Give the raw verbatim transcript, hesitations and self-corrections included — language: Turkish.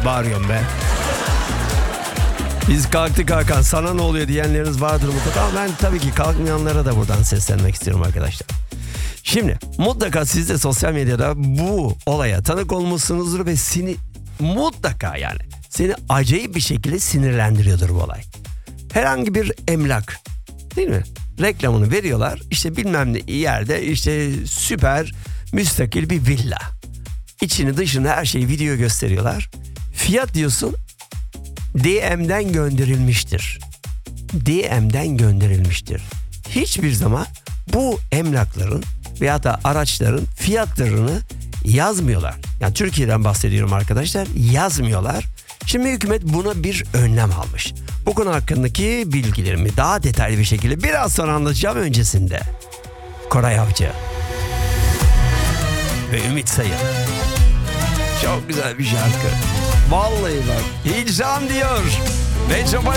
diye bağırıyorum be. Biz kalktık Hakan, sana ne oluyor diyenleriniz vardır mutlaka, ama ben tabii ki kalkmayanlara da buradan seslenmek istiyorum arkadaşlar. Şimdi mutlaka siz de sosyal medyada bu olaya tanık olmuşsunuzdur ve seni mutlaka yani seni acayip bir şekilde sinirlendiriyordur bu olay. Herhangi bir emlak, değil mi? Reklamını veriyorlar. İşte bilmem ne yerde işte süper müstakil bir villa. İçini dışını her şeyi video gösteriyorlar. Fiyat diyorsun D M'den gönderilmiştir. D M'den gönderilmiştir. Hiçbir zaman bu emlakların veya da araçların fiyatlarını yazmıyorlar. Yani Türkiye'den bahsediyorum arkadaşlar, yazmıyorlar. Şimdi hükümet buna bir önlem almış. Bu konu hakkındaki bilgilerimi daha detaylı bir şekilde biraz sonra anlatacağım. Öncesinde Koray Avcı ve Ümit Sayın. Çok güzel bir şarkı. Vallahi bak, hicran diyor. Ve